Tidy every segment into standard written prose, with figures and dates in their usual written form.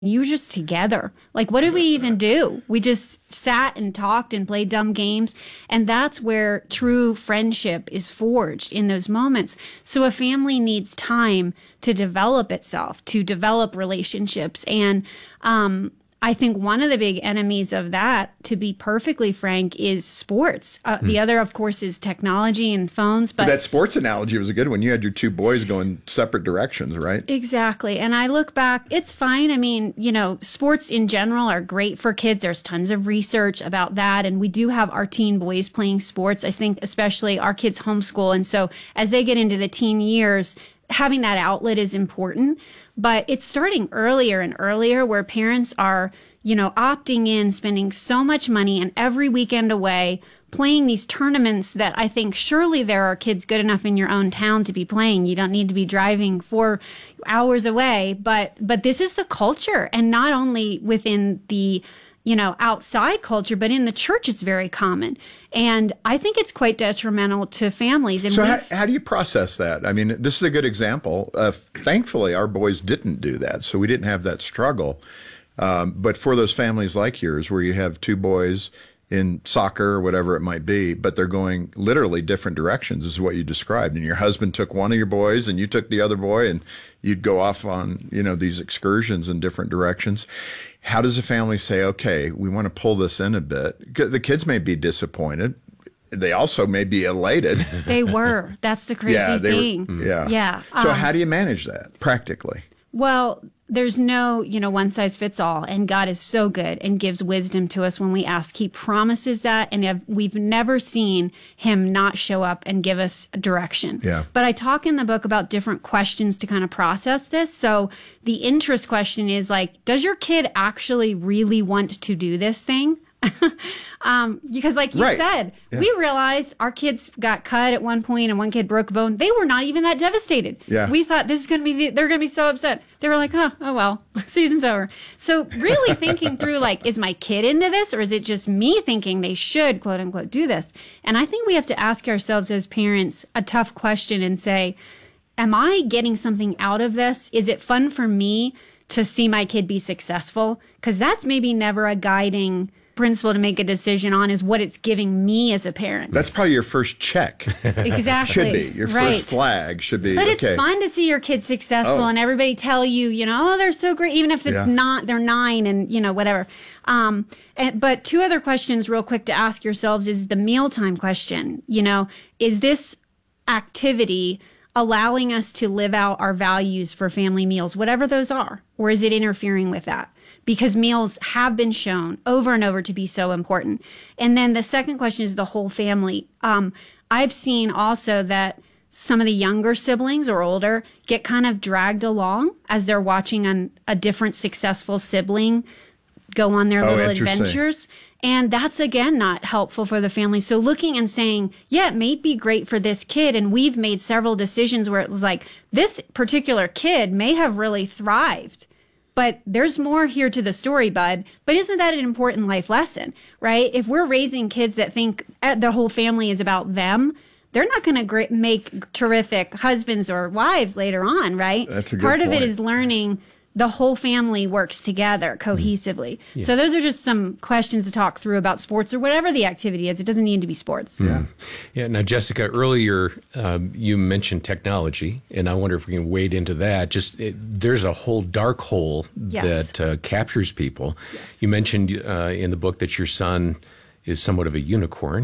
You were just together. Like, what did we even do? We just sat and talked and played dumb games. And that's where true friendship is forged, in those moments. So a family needs time to develop itself, to develop relationships. And I think one of the big enemies of that, to be perfectly frank, is sports. The other, of course, is technology and phones. But that sports analogy was a good one. You had your two boys going separate directions, right? Exactly. And I look back, it's fine. I mean, sports in general are great for kids. There's tons of research about that. And we do have our teen boys playing sports. I think especially our kids homeschool. And so as they get into the teen years, having that outlet is important. But it's starting earlier and earlier, where parents are, opting in, spending so much money and every weekend away, playing these tournaments that I think surely there are kids good enough in your own town to be playing. You don't need to be driving 4 hours away. But this is the culture. And not only within the outside culture, but in the church, it's very common. And I think it's quite detrimental to families. And so how do you process that? I mean, this is a good example. Thankfully, our boys didn't do that, so we didn't have that struggle. But for those families like yours, where you have two boys in soccer or whatever it might be, but they're going literally different directions, is what you described. And your husband took one of your boys and you took the other boy, and you'd go off on, these excursions in different directions. How does a family say, okay, we want to pull this in a bit? The kids may be disappointed. They also may be elated. They were. That's the crazy thing. Yeah. So how do you manage that practically? Well, there's no, one size fits all. And God is so good and gives wisdom to us when we ask. He promises that. And we've never seen him not show up and give us direction. Yeah. But I talk in the book about different questions to kind of process this. So the interest question is like, does your kid actually really want to do this thing? Because like you said, we realized our kids got cut at one point and one kid broke a bone. They were not even that devastated. Yeah. We thought this is going to be, they're going to be so upset. They were like, oh well, season's over. So really thinking through like, is my kid into this, or is it just me thinking they should quote unquote do this? And I think we have to ask ourselves as parents a tough question and say, am I getting something out of this? Is it fun for me to see my kid be successful? Because that's maybe never a guiding principle to make a decision on, is what it's giving me as a parent. That's probably your first check. Exactly. Should be. Your first flag should be, but it's fun to see your kids successful and everybody tell you, oh, they're so great, even if it's not, they're 9 and, whatever. But two other questions real quick to ask yourselves is the mealtime question. Is this activity allowing us to live out our values for family meals, whatever those are, or is it interfering with that? Because meals have been shown over and over to be so important. And then the second question is the whole family. I've seen also that some of the younger siblings or older get kind of dragged along as they're watching a different successful sibling go on their little adventures. And that's, again, not helpful for the family. So looking and saying, it may be great for this kid. And we've made several decisions where it was like, this particular kid may have really thrived. But there's more here to the story, bud. But isn't that an important life lesson, right? If we're raising kids that think the whole family is about them, they're not going to make terrific husbands or wives later on, right? That's a good Part point. of it is learning the whole family works together cohesively. Yeah. So those are just some questions to talk through about sports or whatever the activity is. It doesn't need to be sports. Yeah. Now, Jessica, earlier you mentioned technology, and I wonder if we can wade into that. There's a whole dark hole that captures people. Yes. You mentioned in the book that your son is somewhat of a unicorn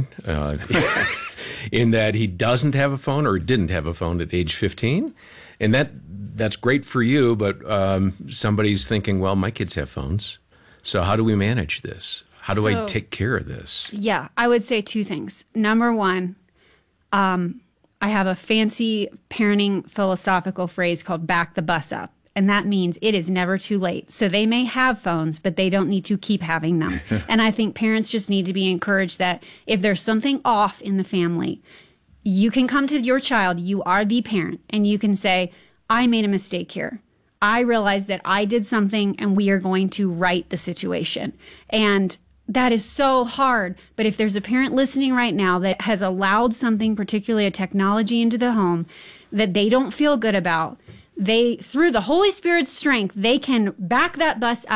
in that he doesn't have a phone or didn't have a phone at age 15. And that's great for you, but somebody's thinking, well, my kids have phones. So how do we manage this? How do I take care of this? Yeah, I would say two things. Number one, I have a fancy parenting philosophical phrase called back the bus up. And that means it is never too late. So they may have phones, but they don't need to keep having them. And I think parents just need to be encouraged that if there's something off in the family, you can come to your child, you are the parent, and you can say, I made a mistake here. I realized that I did something and we are going to right the situation. And that is so hard. But if there's a parent listening right now that has allowed something, particularly a technology, into the home that they don't feel good about, through the Holy Spirit's strength, they can back that bus